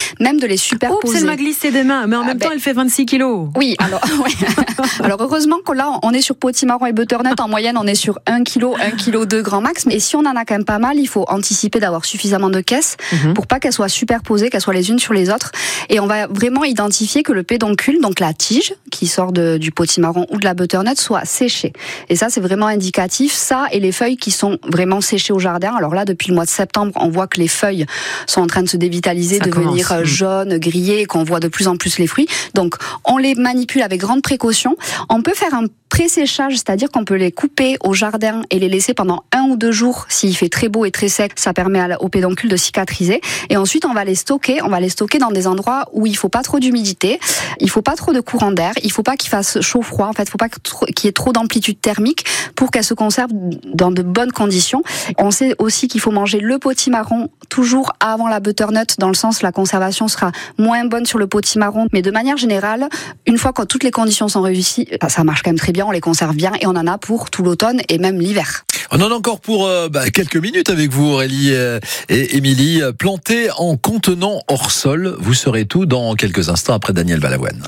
même de les superposer. Elle m'a glissé des mains, mais en même temps, elle fait 26 kilos. Oui, alors, ouais. Alors heureusement que là, on est sur potimarron et butternut. En moyenne, on est sur 1 kg 2 grand max. Et si on en a quand même pas mal, il faut anticiper d'avoir suffisamment de caisses pour pas qu'elles soient superposées, qu'elles soient les unes sur les autres. Et on va vraiment identifier que le pédoncule, donc la tige qui sort du potimarron ou de la butternut, soit séché. Et ça, c'est vraiment indicatif. Ça et les feuilles qui sont vraiment séchées au jardin. Alors là, depuis le mois de septembre, on voit que les feuilles sont en train de se dévitaliser, devenir jaunes, grillées, et qu'on voit de plus en plus les fruits. Donc, on les manipule avec grande précaution. On peut faire un pré-séchage, c'est-à-dire qu'on peut les couper au jardin et les laisser pendant 1 ou 2 jours. S'il fait très beau et très sec, ça permet au pédoncule de cicatriser. Et ensuite, on va les stocker dans des endroits où il faut pas trop d'humidité, il faut pas trop de courant d'air, il faut pas qu'il fasse chaud-froid. En fait, il faut pas qu'il y ait trop d'amplitude thermique pour qu'elles se conservent dans de bonnes conditions. On sait aussi qu'il faut manger le potimarron toujours avant la butternut, dans le sens où la conservation sera moins bonne sur le potimarron. Mais de manière générale, une fois que toutes les conditions sont réussies, ça marche quand même très bien. On les conserve bien et on en a pour tout l'automne et même l'hiver. On en a encore pour quelques minutes avec vous, Aurélie et Émilie. Planté en contenant hors sol, vous saurez tout dans quelques instants après Daniel Balavoine.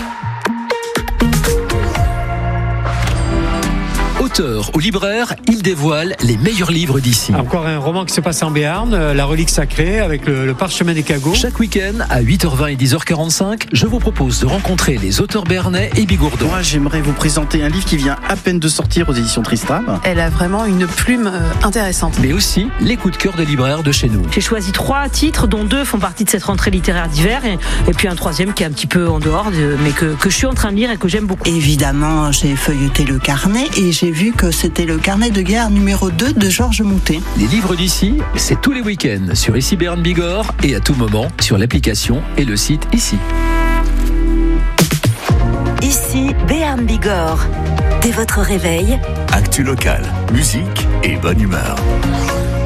Auteur ou libraire, il dévoile les meilleurs livres d'ici. Encore un roman qui se passe en Béarn, La Relique Sacrée, avec le parchemin des cagots. Chaque week-end, à 8h20 et 10h45, je vous propose de rencontrer les auteurs béarnais et bigourdons. Moi, j'aimerais vous présenter un livre qui vient à peine de sortir aux éditions Tristram. Elle a vraiment une plume intéressante. Mais aussi les coups de cœur des libraires de chez nous. J'ai choisi 3 titres, dont 2 font partie de cette rentrée littéraire d'hiver, et puis un 3e qui est un petit peu en dehors, mais que je suis en train de lire et que j'aime beaucoup. Évidemment, j'ai feuilleté le carnet et j'ai vu que c'était le carnet de guerre numéro 2 de Georges Moutet. Les livres d'ici, c'est tous les week-ends sur Ici Béarn Bigorre et à tout moment sur l'application et le site Ici. Ici Béarn Bigorre. Dès votre réveil, actu locale, musique et bonne humeur.